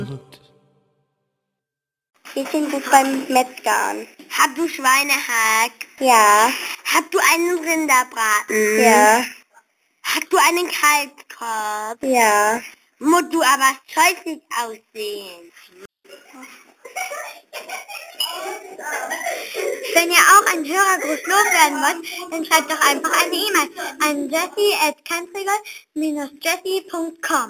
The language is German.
Wir sind jetzt beim Metzgern. Hast du Schweinehack? Ja. Hast du einen Rinderbraten? Ja. Hast du einen Kalbskopf? Ja. Musst du aber scheußlich aussehen. Wenn ihr auch einen Hörergruß loswerden wollt, dann schreibt doch einfach eine E-Mail an jessie@cantrigal-jessie.com.